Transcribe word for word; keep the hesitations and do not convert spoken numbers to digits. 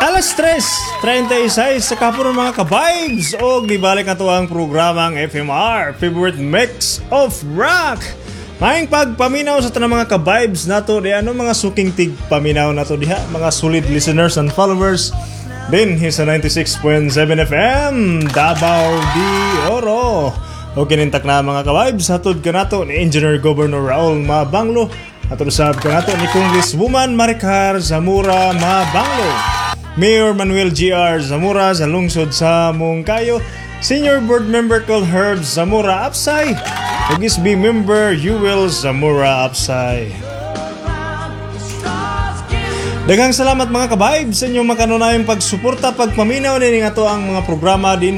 Alas tres, treinta y seis sa kapon mga ka-vibes o gibalik na to ang programang F M R, Favorite Mix of Rock. Maing pagpaminaw sa tanang mga ka-vibes nato di ano mga suking tig paminaw nato diha, mga solid listeners and followers din sa ninety-six point seven F M Davao de Oro. O kinintak na mga ka-vibes hatod ka nato ni Engineer Governor Raul Mabanglo at usab ka nato ni Congresswoman Maricar Zamora Mabanglo, Mayor Manuel G R Zamora sa lungsod sa Mungkayo, Senior Board Member Col Herb Zamora Apsay, ug S B Member Yuel Zamora Apsay. Daghang salamat mga ka-vibes sa inyong makanunayong pagsuporta pagpaminaw ni nga to ang mga programa din